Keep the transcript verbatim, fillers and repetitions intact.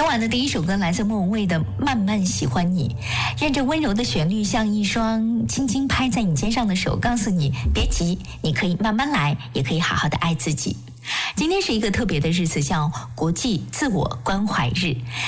听完的第一首歌来自莫文蔚的《慢慢喜欢你》，任着温柔的旋律，像一双轻轻拍在你肩上的手，告诉你别急，你可以慢慢来，也可以好好的爱自己。今天是一个特别的日子，叫国际自我关怀日。